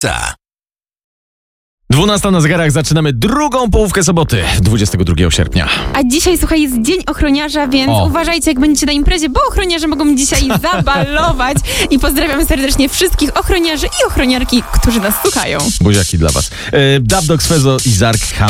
12 na zegarach, zaczynamy drugą połówkę soboty, 22 sierpnia. A dzisiaj, słuchaj, jest Dzień Ochroniarza, więc uważajcie, jak będziecie na imprezie, bo ochroniarze mogą dzisiaj zabalować. I pozdrawiam serdecznie wszystkich ochroniarzy i ochroniarki, którzy nas słuchają. Buziaki dla was. Dub Dogs, Fezo i Zark,